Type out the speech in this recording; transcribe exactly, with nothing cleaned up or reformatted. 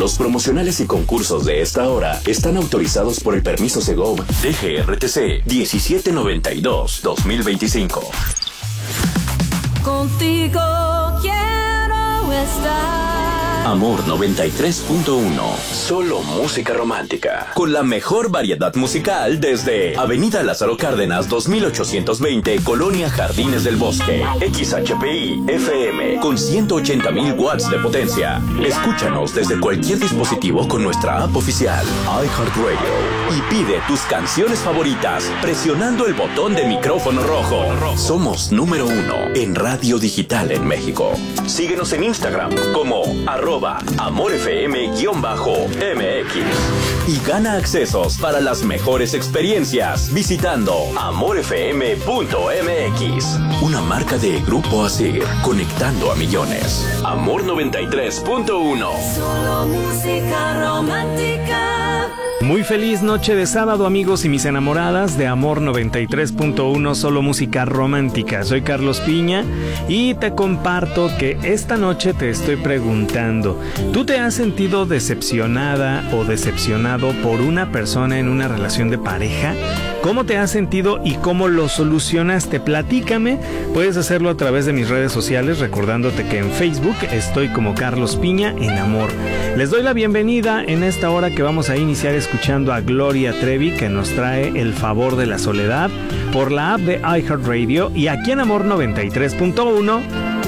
Los promocionales y concursos de esta hora están autorizados por el permiso Segov D G R T C diecisiete noventa y dos dos mil veinticinco. Contigo quiero estar. Amor noventa y tres punto uno. Solo música romántica. Con la mejor variedad musical desde Avenida Lázaro Cárdenas dos mil ochocientos veinte, Colonia Jardines del Bosque. X H P I F M con ciento ochenta mil watts de potencia. Escúchanos desde cualquier dispositivo con nuestra app oficial iHeartRadio y pide tus canciones favoritas presionando el botón de micrófono rojo. Somos número uno en radio digital en México. Síguenos en Instagram como arroba amorfm-mx y gana accesos para las mejores experiencias visitando amorfm punto m x. Una marca de Grupo Asir, conectando a millones. Amor noventa y tres punto uno. Solo música romántica. Muy feliz noche de sábado, amigos y mis enamoradas de Amor noventa y tres punto uno, solo música romántica. Soy Carlos Piña y te comparto que esta noche te estoy preguntando, ¿tú te has sentido decepcionada o decepcionado por una persona en una relación de pareja? ¿Cómo te has sentido y cómo lo solucionaste? Platícame. Puedes hacerlo a través de mis redes sociales, recordándote que en Facebook estoy como Carlos Piña en Amor. Les doy la bienvenida en esta hora que vamos a iniciar escuchando a Gloria Trevi, que nos trae El favor de la soledad por la app de iHeartRadio, y aquí en Amor noventa y tres punto uno